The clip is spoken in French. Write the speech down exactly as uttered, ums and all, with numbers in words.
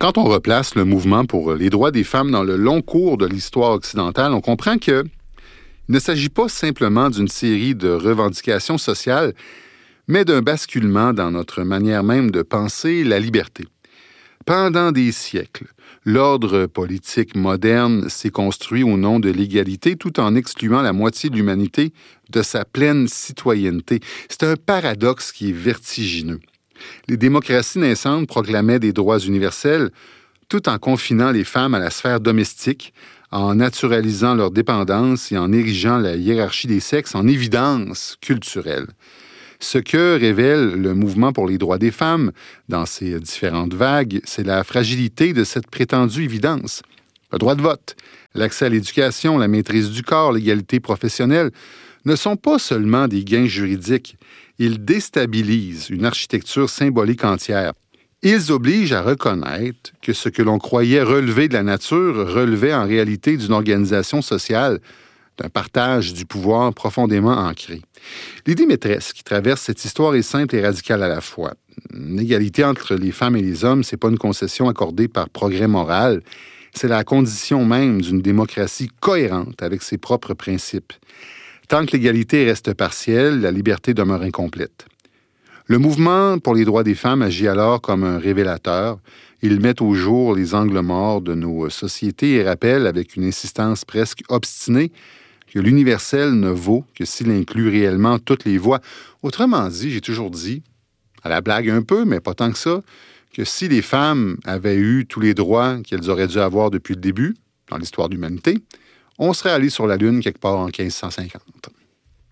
Quand on replace le mouvement pour les droits des femmes dans le long cours de l'histoire occidentale, on comprend que il ne s'agit pas simplement d'une série de revendications sociales, mais d'un basculement dans notre manière même de penser la liberté. Pendant des siècles, l'ordre politique moderne s'est construit au nom de l'égalité tout en excluant la moitié de l'humanité de sa pleine citoyenneté. C'est un paradoxe qui est vertigineux. Les démocraties naissantes proclamaient des droits universels tout en confinant les femmes à la sphère domestique, en naturalisant leur dépendance et en érigeant la hiérarchie des sexes en évidence culturelle. Ce que révèle le mouvement pour les droits des femmes dans ses différentes vagues, c'est la fragilité de cette prétendue évidence. Le droit de vote, l'accès à l'éducation, la maîtrise du corps, l'égalité professionnelle ne sont pas seulement des gains juridiques, ils déstabilisent une architecture symbolique entière. Ils obligent à reconnaître que ce que l'on croyait relever de la nature relevait en réalité d'une organisation sociale, d'un partage du pouvoir profondément ancré. L'idée maîtresse qui traverse cette histoire est simple et radicale à la fois. L'égalité entre les femmes et les hommes, ce n'est pas une concession accordée par progrès moral, c'est la condition même d'une démocratie cohérente avec ses propres principes. Tant que l'égalité reste partielle, la liberté demeure incomplète. Le mouvement pour les droits des femmes agit alors comme un révélateur. Il met au jour les angles morts de nos sociétés et rappelle avec une insistance presque obstinée que l'universel ne vaut que s'il inclut réellement toutes les voix. Autrement dit, j'ai toujours dit, à la blague un peu, mais pas tant que ça, que si les femmes avaient eu tous les droits qu'elles auraient dû avoir depuis le début, dans l'histoire de l'humanité, on serait allé sur la Lune quelque part en quinze cent cinquante.